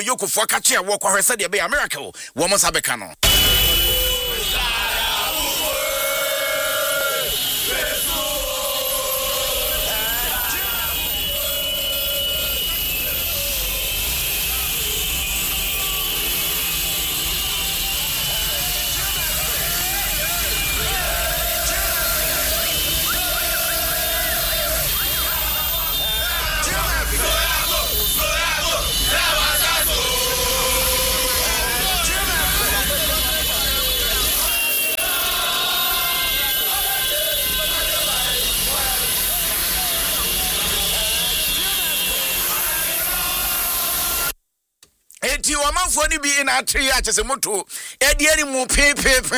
yokofo akache a wo kwahwese de be America wo mo sabeka no Eti wamanfo ni bi na atri a chese moto edi ani mu pe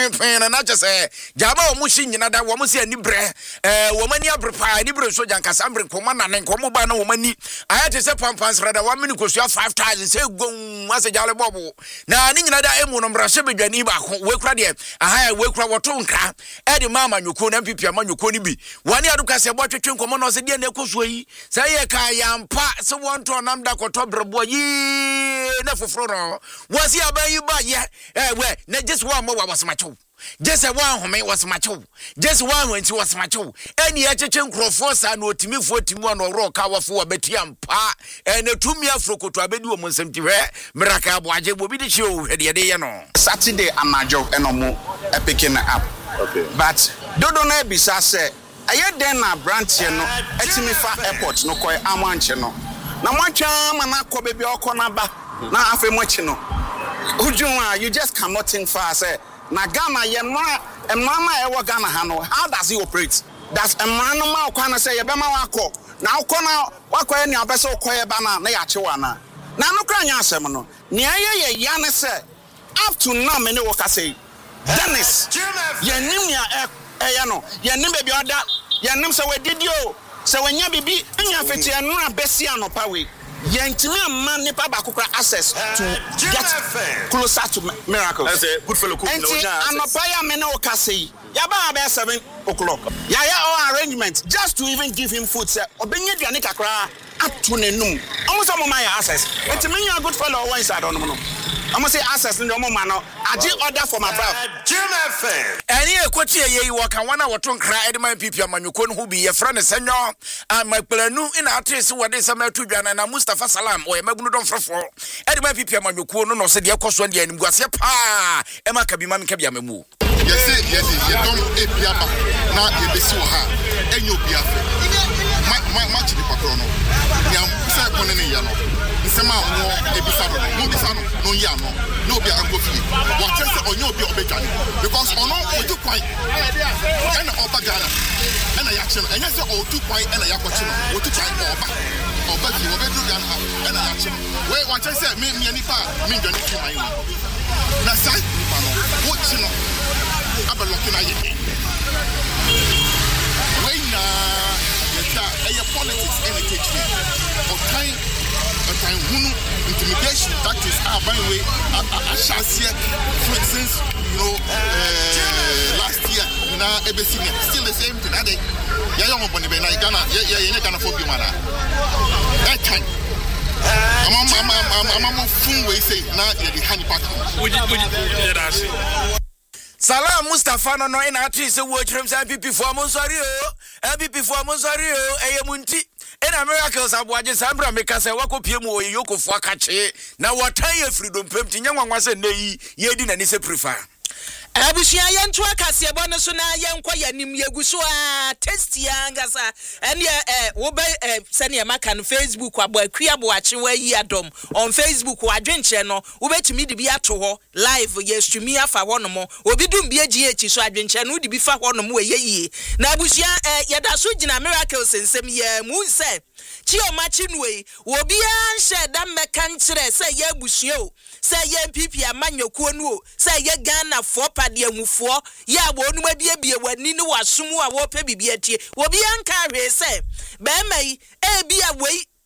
na chese jaba o mu shi nyina da wo mu se ani bre wo mani abrepa ani bre so janka sambre koma na ne nkomo ba na wo mani aya chese pampans rada wa mini kosua 5000 se gon ase jale bobo na ani nyina da emu no mrahye bedwani ba ko we kura de aha we kura woto nka edi mama nyuko na pipia ma nyuko ni bi wani aduka se bo twetwe nkomo no se de na ekosuo yi se ye ka yampa se wonto nam da koto brebo yi na foforo was ya ba you ba yeah we na just one more was macho just a one home was macho just one when she was macho any acheche nkrofo sa na otimi fotimu na oro ka wafo wabetiam pa na tumi afroko to abedi wo monsem hwe miracle aboaje bobi de chi o hwede de ye no Saturday amajo enomo picking up okay but dodo na bisa se aye den na branch no etimi fa airport no koy amanche no na mwancha mana ko bebi okona ba na afi mochi no ujunwa you just cannot think far say na Ghana ye emama e wo Ghana ha no how does he operate that's emano ma okwana say ye bema wako na okona wako e ni abese okoye ba na ya chewa na no kranya asem no ne ye ya ne say up to now me ne wo ka say Dennis ye nim ya e no ye nim bebi oda ye nim say we didio say wanya bibi anya feti anu abesi anopa we yentimi man nipa bakokra access to get closer to miracles. That's a good fellow cook. And anopaya me no kasei. Yaba about 7 o'clock. Yaya all arrangement just to even give him food. Say obenye duane kakra up to nenum. Almost all my access. Yentimi a good fellow one side on no. I'm say access no more man. Aji order for my brother. Jim FM. Any equity ye waka wana waton kra edman pipia manyukon hu bi ye friend senyo my planu in atrese wode sama tu dwana na Mustafa Salam o ye magunu don frofo edman pipia manyukon no se de ekoso de anim guase pa e maka bi mam ka bia mamu yes ye don epia ba na ye besi wo ha enyo bia ma chi de pakro no ya se ko ne ya no nsema wo ebisa no ya no no be angofi what say onye obi obetani because ono otu kwan ena oba Ghana ena ya chino enya se otu kwan ena ya kwachi no otu kwan oba bi obedu Ghana ena ya chino we what say me nipa me ndwani ki mai na sai pa no wo chino abaloki na ye we na yeta eye politics any take me o time hunu intimidation that is our by way since last year na ebesi still the same thing ade ya young boni be na Ghana ya Ghana for bi mana that time I'm fun we say na ya the honey party would you Salam Mustafa no ina atise wo twem sa pipi fo amonsori o eyemunti ena miracles aboaje sambra meka se wakopie mu oyokofo akache na watan ya freedom pemti nyanwanwa se neyi yedi na ni se prefer abushia yentu akase ebo no so na yenkwa yanim yeguso a testi angasa ene wo be sene maka no Facebook abo akua bo ache wa yi adom on Facebook adwenche no wo betimi de bi ato ho live ye streami afa ho no mo obi dum bi agh so adwenche no de bi fa ho no mo ye yi na abushia yeda so gina miracles ensem ye mu se chi o machi nuwe wo bi anhye da meka nkire se ye abushia o se ye pipi amanyokuo no o se ye Ghana for pade amufuo ya wo nu abie wani ne wasomu a wo pe bibia tie wo bi anka hwe se be mai e bia wei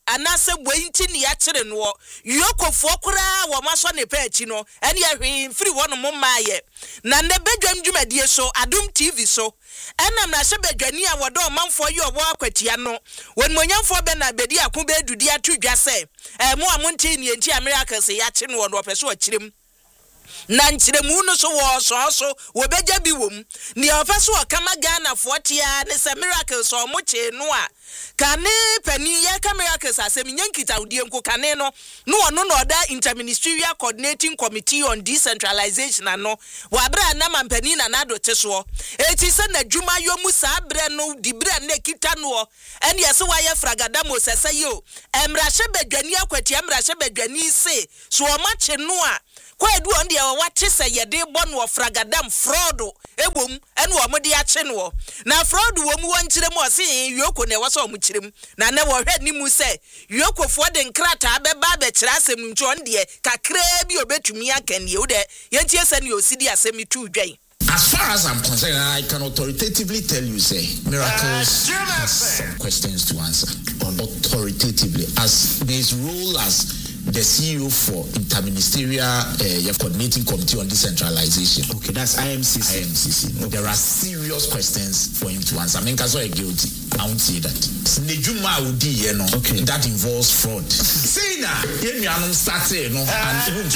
anase bointi ni ya kire no yokofo kura wo maso ne pa achi no ene ya hwe mfiri wono mo maaye na ne bedwam dwumadie so Adom TV so enam na hye bedwani a wodo manfo ye obo akwatia no wonmonyamfo be na bedi akoba edudi atudwa se mo amonti ni enti Americans ya kire no wo pese o kirem na nchiremu no so wo so wo beja bi wom ni ofaso okama Ghana fotia ne se Miracles o mo che no a kane pani ye ka Miracles asem nyankita udie nko kane no ono no oda interministerial coordinating committee on decentralization ano wa bra na mampani na nado teso eti se na dwuma yomu sa bre no di bre na kita no ene yese wa ye fragadamo sese yo emra hye bedwani akwati emra hye bedwani se so o ma che no a kwa edu on dia wache se yede bon wo fragadam fraud ebom ene wo mode ache no na fraud wo mu wankire mu ose yoko ne wasa mu kirem na ne wo hwe nimu se yoko fo de nkrata beba be kira asem ncho on die kakra bi obetumi akanie wo de yentie se ne osidi asem tu dwan. As far as I'm concerned, I can authoritatively tell you, say, Miracles has some questions to answer. Authoritatively, as his role as the CEO for Interministerial Coordinating Committee on Decentralization. Okay, that's IMCC. Okay. There are serious questions for him to answer. I mean, because I'm guilty. I won't say that. Okay. That involves fraud. Say now, you start saying no, and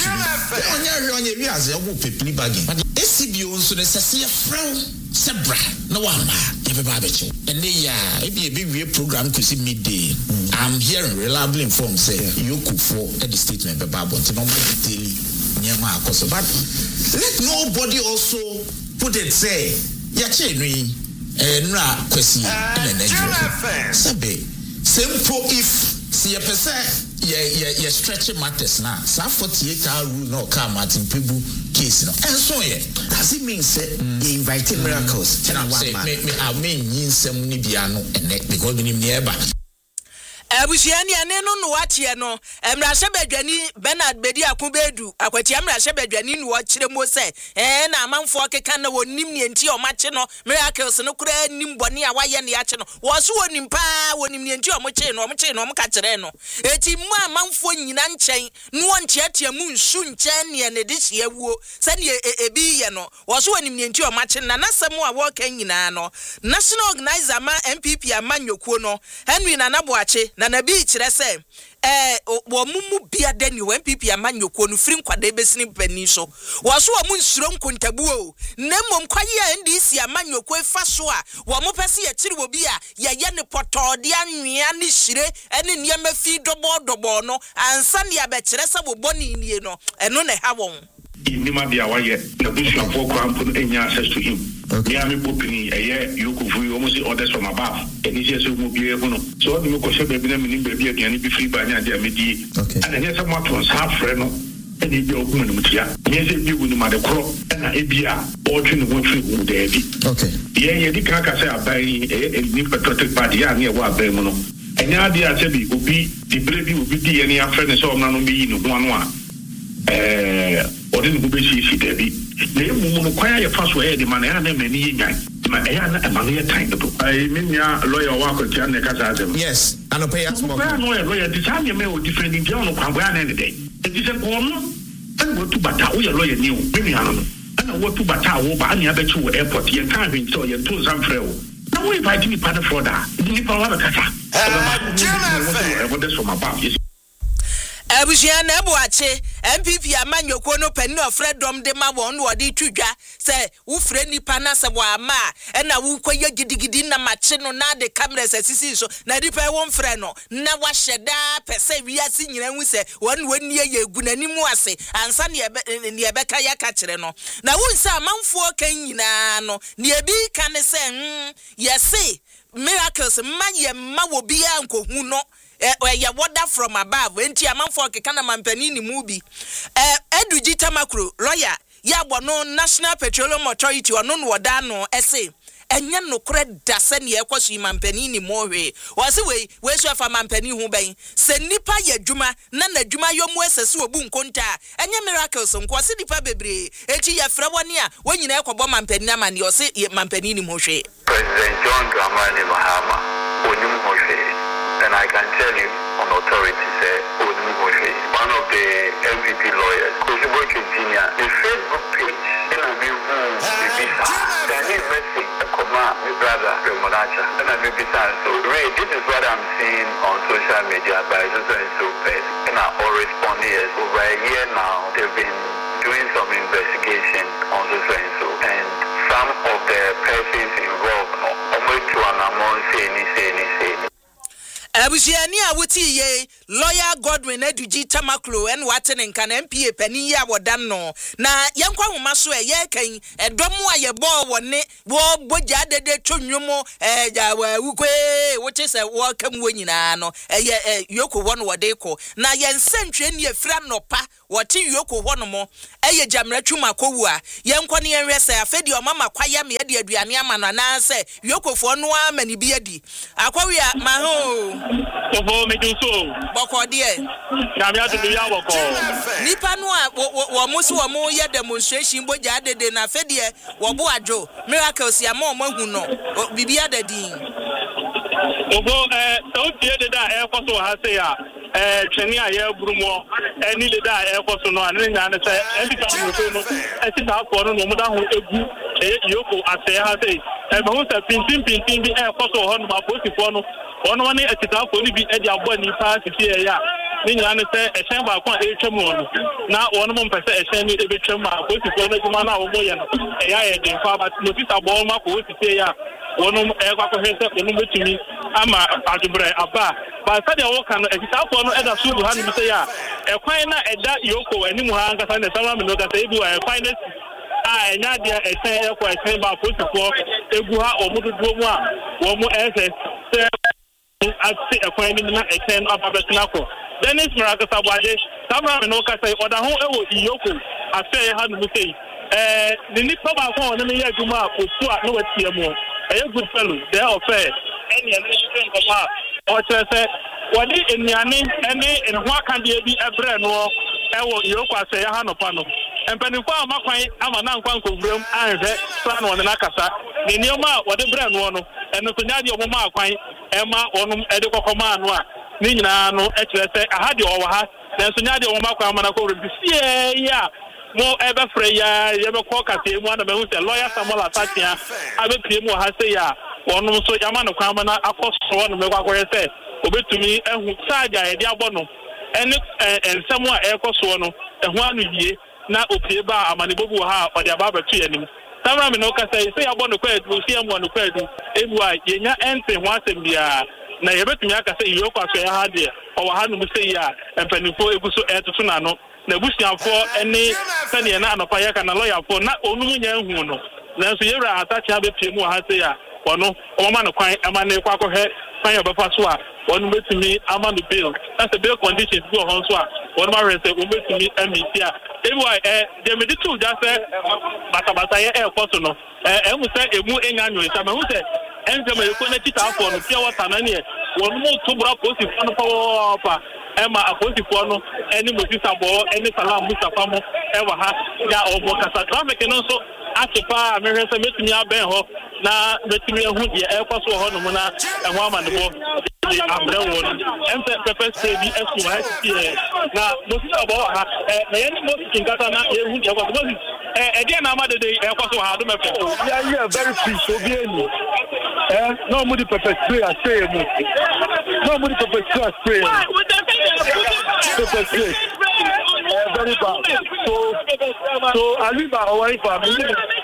SCBO so necessary from Sebra. No one, everybody. And they program to see midday. I'm hearing reliably informed say you could for the statement about but let nobody also put it say yachenwi nra kwesi na Nigeria sabe simple if see a person ye stretch matters now sa 48-hour rule no come Martin Pebu case no and so does it mean say you invite Miracles say me I mean yinsem ni bia no ene because we nearby Abusiani ane no watie no emrahye bedwani Bernard Bedi Akobedu akwati emrahye bedwani no kiremo se na amanfo keka na wonim ne enti o mache no Miracles no kura nim bone a waye ne yache no wo so wonim pa wonim ne enti o moche no mo ka kire no eti mu amanfo nyina nchen no ntiatia mu nsu nchen ne ne de hiawuo se ne ebi ye no wo so wonim ne enti o mache na nasem a wo kan nyina no national organizer ma MPP amanyokuo no Henry Nanaboache na na bi kire se wo mumu bia dani wo MPP amanyoko no firi nkwada ebesini pani so wo so wo mu nsuro nkontabuo na mom kwaye NDC amanyoko efa so a wo mo pese ye kire wo bi a ye ne potode anwea ne hire ene niam fi dobo no ansa ne abekire se wo boni nie no eno ne ha won Nima bia waye na bushia for kwampo enya access to him. Okay. Me bopini eye yokufu almost orders from above. Eni je so mo bia no. So me ko she baby na me nim baby aduane bi free ba nya dia me di. And enya some more half friend no. Eni bi ogun no mutia. Enya se bi wonu ma de kro na ebia o twe no won free wo da bi. Okay. Ye di kan ka say abai ni patriotic party ya ne wa abai mo no. Enya dia se bi obi di brebi obi di eni afre ne so na no bi no ho anu a odin go be shi debi le mu no kwaya ye faso e de man ya na mani ye nyan ma e ya na man ye time do ai minya lawyer wa ko tia ne kasa azem yes and pay us more no lawyer this time me o different in no kwa bo ya na dey e di se ko no and go to bata o ye lawyer ni o minya no and go to bata wo ba anya be chi wo airport ye kan hwin so ye to sam frɛ o na wo invite me part for that ni pa wa kasa what is from above Abusiana Ebuache MPP amanyoko no pani ofredom de ma won wo de twudwa se wo frɛ nipa na se wo ama na wo koye gidigidi na mache no na de cameras asisi so na dipa won frɛ no na wa hyeda pese wiase nyina hu se won woni ye gunanimu ase ansa ne ebe ka ya ka kire no na wo nsa amanfo kan nyina no ne ebi kan se yesi Miracles maye ma wo bia nkohu no ya water from above enti amanfo keka na mampani ni mubi Eduji Tamakro lawyer ya bono National Petroleum Authority ono no wada no ese enya no kore dase ne ekoso mampani ni mowe wase we so afa mampani hu ben se nipa ya dwuma na dwuma yomu esese obu nkonta enya Miracles nko se nipa bebre enti ya fra woni a wonyina ekobo mampani amane o se mampani ni mohwe President John Dramani Mahama onyum mohwe. And I can tell you, on an authority say one of the MVP lawyers, Kojiboke Jr., the Facebook page, and I mean, message, my brother, Monacha, and I may be so. Ray, this is what I'm seeing on social media by so bad, and I all respond yes. Over a year now, they've been doing some investigation on so, and some of the persons involved, almost to an amount, say. Abusiani awuti ye lawyer Godwin Eduji Tamaklo en waten nkan MPA pani ya wodan no na yankwa homa so ye kan edomu aye bo wone wo boja dede twonwomo ja wukwe wote se wo kam wo nyina no yoko won wode ko na yensentwe ne efra nopa wote yoko hono mo jamra twuma kowu a yenkwa ne yenwese afedi o mama kwaya me de aduane ama no na se yoko fo no amani bi adi akwawia ma ho Obo mejuso boko die na mi atu ya boko nipa no a wo musu wo mo ye demonstration boja dede na fedie wo bo adwo miracles ya mo mahu no bibia dadin Obo so tie de da koso ha se ya twene a ye burumo ni de da koso no ane nya ne se enti ka mo no enti ta ko no mo da ho egu yoko ase ha se e mo se pintin bi koso ho no ma posifo no ono wani etitafo ni bi edi abo ni pa sisi ya ni nyina ne se ehyen ba ko etwam no na ono mo mpese ehyen ni ebetwam ma ko sisi ono juma na wo ye no ya ye den fa ba notice abo ma ko sisi ya ono kwa ko hese ono betumi ama adubre aba ba sade wo kan etitafo no eda sudu ha ni bi se ya ekwan na eda yoko animu ha nkasa ne sama me no ka se ebi wa ekwan na enya dia ehyen ekwa ehyen ba ko sisi egu ha omududu mu a wo mu ese ati ekwan ni na eten ababetinako Dennis Mirakasa Bwaje Samra no ka say oda ho ewo iyoko afe ha no say the nipa ba ko no me yaduma ofu a no watie mu good fellow they are fair any election ko ba o say wadi eniane ene enho aka de bi ebre no ewo iyoko afe ha no pa no empanifo amakwan ama na nkwan kovurem anhwe plan won na kasa ne nioma wode bre no no eno so nyade omoma akwan ema onum ede kokoma anu a ni nyina no ekire se ahade owo ha nenso nyade omoma akwan ama na kovurem sie ya mo ebe frɛ ya yebe kɔ kase mu ana mehu sɛ lawyer Samuel Atakia abepie mu ha se ya onum so yama no kwan ama na akɔso no mekɔ akɔyɛ sɛ obetumi ehu saja yɛde abɔ no ene ensɛm a ɛkɔso no ehu anu yie na opie ba amane bobu ha ode aba betu yanim samra me no ka say say abo no kwadu si am no kwadu ebu a yenya ente ho asem bia na yebetumi aka say yoko aso ya ha de o wa ha no say ya empanifo eguso etutu na no na busiafo ene sane na anopa ya kana lawyer fo na onum nya hu no na so yewra Atakia be pie mu ha say ya ono o ma no kwan amane kwa akɔhɛ kwan ya befa so a onu betumi ama no bill that's a bill conditions go on so a onu ma rese o betumi amiti a ewa de me ditu ja se bata ye koso no emu se emu enyanyo isa me hu se enje me ko na tita afọ no pia wata na ne onu mo to bra posi fo no pa ema aposi fo no eni mo sisa bo eni Salam Mustafa mo ewa ha ya obo kasa traffic no so atipa me rese metumi aben ho na betumi ehu de koso ho no mo na ehu amane bo amre won empe pepper spray bi esu ha tie na mosi abo ha na yeni mosi kinkata na ehu de koso mosi dia na amade de koso ha do mefe yeah very fish obi eni no mo di pepper spray a spray mu no mo di pepper spray pepper spray very bad so aliba awai fa mi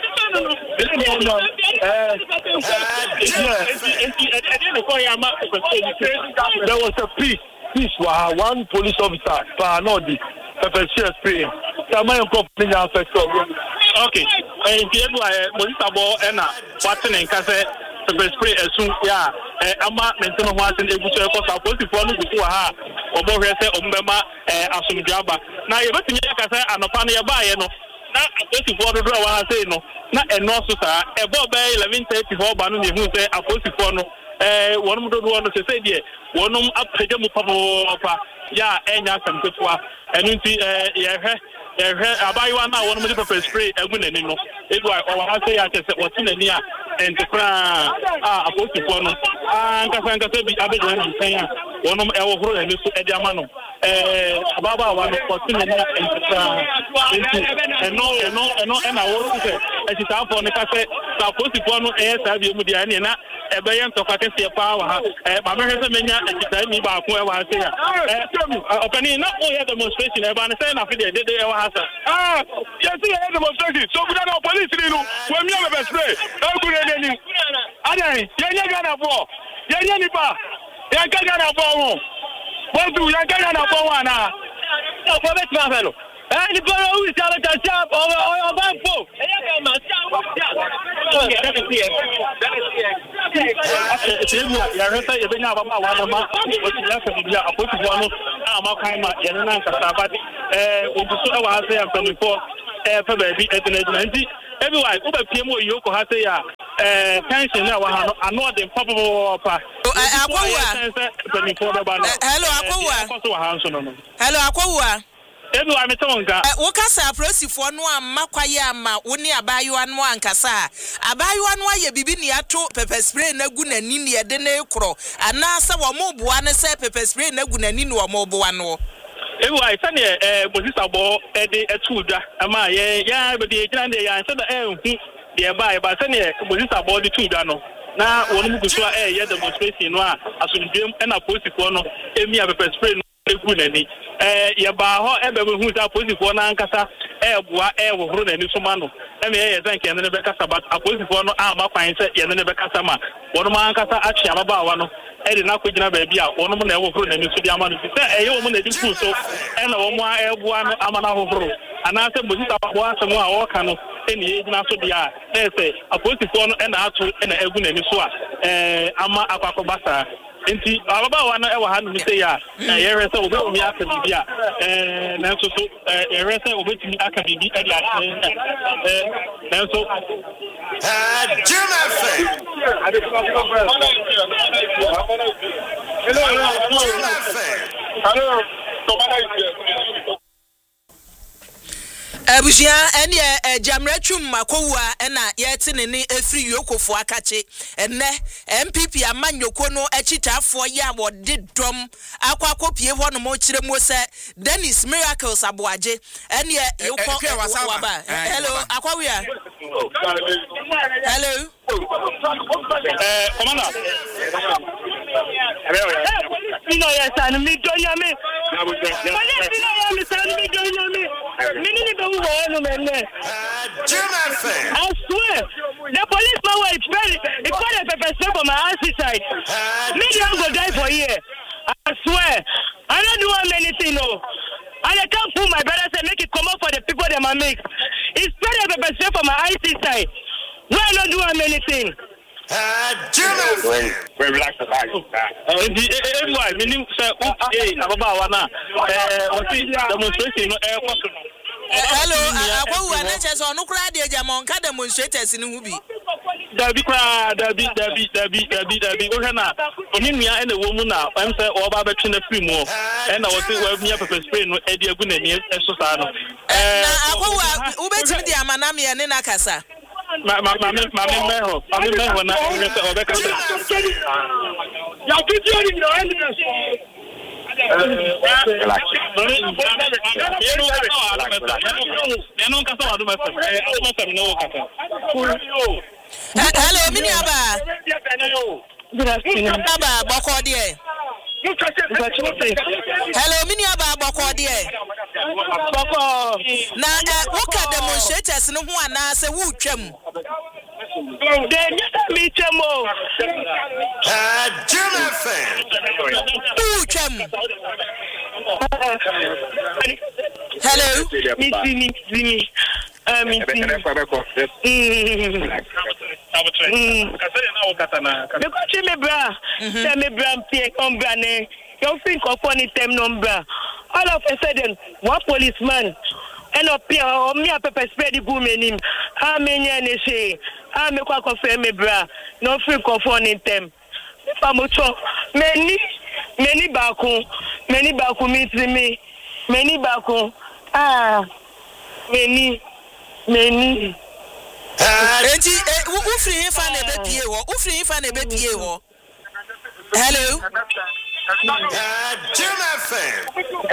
there was a peace one police officer for Nodi pepper spray okay ebu Monita Bo ena watching in kase pepper spray esun ya ama menteno ho asen eguso ekosa posifo no gusu ha obo hwese ombema asumdiaba na yebetumi kase anopa no yebaye no na aposifo do wa ha sei no na eno so saa ebo be 11:30 ho ba no ne hu se aposifo no wonum do no se die wonum apege mu papa ya enya samtefua enu nti yehwe abayiwa na wonum de pepper spray egu nani no edu o wa ha sei ya kese woti nani a entekra aposifo no nkasa bi abejo na ntan a wonom ɛwohoro ani so ɛde ama no ababa wa no kɔtino no eno ɛna wo sɛ ɛtitaafo no ka sɛ sa posifo no ɛyɛ saa bi mu dia ne na ɛbɛyɛ ntɔkwa kɛseɛ paa wɔ ha ma mehwɛ sɛ menya ɛtitae mi baako ɛwɔ ha sɛ ya ɔpani na oyɛ demonstration ɛba ne sɛ na afide dede ɛwɔ ha sa yɛsi yɛ demonstration so guda na police ni no wɔn mi abɛbɛ spray ɛgure n'ani adan yɛnyɛ Ghanafoɔ yɛnyɛ nipa yɛnka Ghanafoɔ ho wɔdu yɛnka Ghanafoɔ ho ana ɔfɔ bɛ tuma fɛ no nipa yɛ owi si abɛta si ɔba fo yɛhwɛ sɛ yɛbɛnya ababa wa no ma ɔtumi aka biribi a apolisifoɔ no ama kwan ma yɛne na nkasa aba de ɔgu so ɛwɔ ha sɛ yɛ mpanimfoɔ ɛfɛ baabi ɛgyinagyina nti ebi wa wobɛpie mu oyi okɔ ha sɛ yɛ a tension na ɛwɔ ha no ano ɔde mpapapapa hello akɔwa hello akɔwa ebi wa me tɔn nka wo kasa aprosifoɔ no amma kwaye ama wo ne abayewa no ankasa abayewa no aye bibi ne ato pepper spray na gu n'ani ne yɛde ne korɔ ana sɛ wo mo boa ne sɛ pepper spray na gu n'ani ne wo mo boa no ebi wa sɛ bosisa bɔ ɛde ɛtu dwa ama ya be de gyina de ya sɛ da ɛhu de ba sɛ ne bosisa bɔ de tu dwa no na wɔn mu guso ɛyɛ demonstration no a asomdwem ɛna polisifoɔ no emi a pepper spray no egu n'ani yɛba hɔ ɛbɛbɛ hu sɛ apolisifoɔ no ankasa ɛɛboa ɛɛhohoro n'ani so ma no ɛmɛ yɛyɛ sɛ nkɛ ne bɛkasa but apolisifoɔ no ama kwan sɛ yɛne ne bɛkasa ma wɔnom ankasa atwe ababaawa no ɛde n'akɔgyina baabi a wɔnom na ɛhohoro n'ani so de ama no sɛ ɛyɛ wɔn na ɛdi fu so ɛna wɔn a ɛɛboa no ama no ahohoro anaasɛ mbosisa aboa asɛm a wɔɔka no ɛne yɛgyina so deɛ a ɛyɛ sɛ apolisifoɔ no ɛna ato ɛna ɛgu n'ani so a ama akɔakɔba saa nti ababaawa no ɛwɔ ha no sɛ ya yɛhwɛ sɛ obɛtumi aka biribi a nanso so yɛhwɛ sɛ obɛtumi aka biribi ɛde akyerɛ nanso Abusia ene jamretwum makowa ena yete ne efri yokofo akache enne MPP amanyoko no achitafo ya wode dom akwa kopie ho no mo kire mo se Dennis Miracles Aboaje ene yoko waba hello akwawia hello commander Pino ya san mi donya me Pino ya san mi donya me Minini be wo no men I swear the policeman was very it got a pepper spray for my ass side me don't go die for here I swear I don't do anything no and I can't pull my brother and make it come up for the people that I make it's spread a pepper spray for my eyes side we are not doing anything relax everyone meaning say ababa na demonstration no hello akwa na chese onu kura de jamon ka demonstrators ni hu bi dabi o hena oni nua ene wo mu na am say oba betwe na free mu e na wo se wa mia pepper spray no e de agu na ni eso sa no na akwa wo betimi de amana me ne na kasa ma meho na obeka ya video ni no evidence hello mini aba good afternoon aba boko de hello mini aba boko de boko na woka demonstrators no ho ana se wo twam de mi chemo German fan wo twam hello Missy all of a sudden one policeman and up here or me a pepper spray the boom in him how many any say I make a coffee me bra no free coffee in them many baku meet me many baku many enti ufri fa na be pie wo hello Jim FM.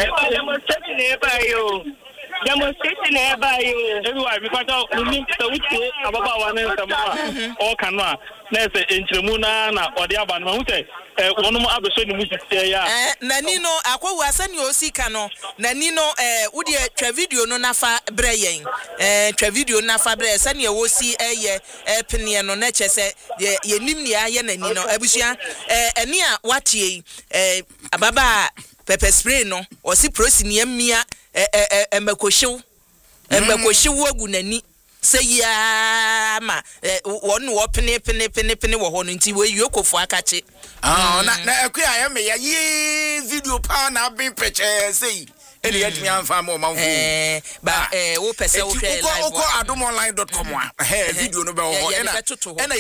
Demonstration everywhere because we need to about one and all canoa. There's in Tremuna or the Abana. One more episode in which Nanino, Aqua was an Yosikano, Nanino, Udia Travidio no Nafa Brayin, Travidio Nafa Bre, Sanya Wosi, Penny and Oneche, ye Nimnia, Yanino, Abusia, Ania, what ye, Ababa, Pepe Spreno, or si prosinium mia. Mbakosho wagunani say ya ma one penny wo hono nti we yoko fo akache na akua ya me ya ye video pa na bin peche say ele yet me amfa mo manfo ba wo pese wo hwe live ko adomonline.com video no be ho